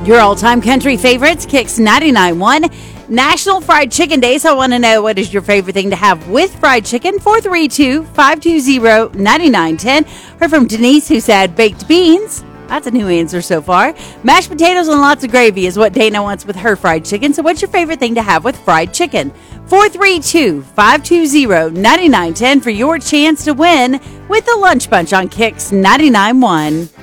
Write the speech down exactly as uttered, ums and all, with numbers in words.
Your all-time country favorites, Kicks ninety-nine point one. National Fried Chicken Days. I want to know, what is your favorite thing to have with fried chicken? four three two, five two zero, nine nine one zero. Heard from Denise, who said baked beans. That's a new answer so far. Mashed potatoes and lots of gravy is what Dana wants with her fried chicken. So what's your favorite thing to have with fried chicken? four three two, five two zero, nine nine one zero for your chance to win with the Lunch Bunch on Kicks ninety-nine point one.